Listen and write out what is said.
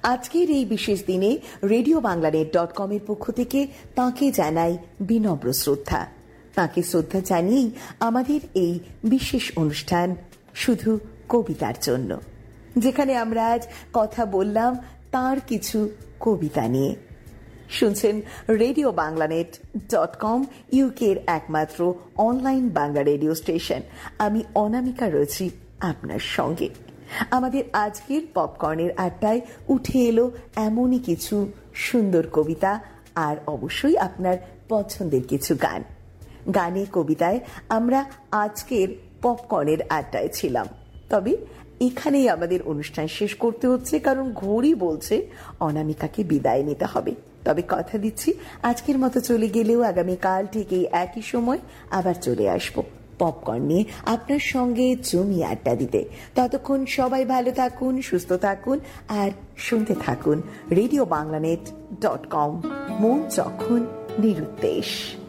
আজকের এই বিশেষ দিনে রেডিও বাংলানেট.com এর পক্ষ থেকে তাঁকে জানাই বিনম্র শ্রদ্ধা। তাঁকে শ্রদ্ধা জানিয়েই আমাদের এই বিশেষ অনুষ্ঠান শুধু কবিতার জন্য, যেখানে আমরা আজ কথা বললাম তাঁর কিছু কবিতা নিয়ে। শুনছেন রেডিও বাংলানেট.com, ইউকের একমাত্র অনলাইন বাংলা রেডিও স্টেশন। আমি অনামিকা রয়েছি আপনার সঙ্গে। আমাদের আজকের পপকর্নের আড্ডায় উঠে এলো এমনই কিছু সুন্দর কবিতা, আর অবশ্যই আপনার পছন্দের কিছু গান। গানে কবিতায় আমরা আজকের পপকর্নের আড্ডায় ছিলাম। তবে এখানেই আমাদের অনুষ্ঠান শেষ করতে হচ্ছে, কারণ ঘড়ি বলছে অনামিকাকে বিদায় নিতে হবে। তবে কথা দিচ্ছি, আজকের মতো চলে গেলেও আগামীকাল ঠিক এই একই সময় আবার চলে আসবো পপকর্ন নিয়ে আপনার সঙ্গে জমি আড্ডা দিতে। ততক্ষণ সবাই ভালো থাকুন, সুস্থ থাকুন, আর শুনতে থাকুন রেডিও বাংলানেট.com। মন যখন নিরুদ্দেশ।